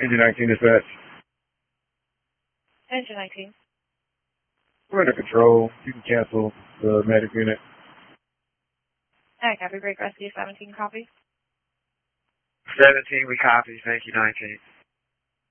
Engine 19 dispatch. Engine 19. We're under control. You can cancel the medic unit. Alright, copy. Break rescue 17, copy. 17, we copy. Thank you, 19.